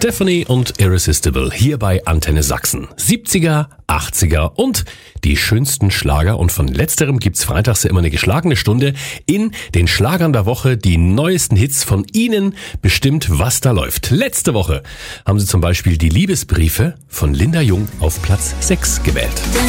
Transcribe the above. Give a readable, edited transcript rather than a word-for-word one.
Stephanie und Irresistible hier bei Antenne Sachsen. 70er, 80er und die schönsten Schlager. Und von letzterem gibt's freitags ja immer eine geschlagene Stunde in den Schlagern der Woche. Die neuesten Hits von Ihnen bestimmt, was da läuft. Letzte Woche haben Sie zum Beispiel die Liebesbriefe von Linda Jung auf Platz 6 gewählt.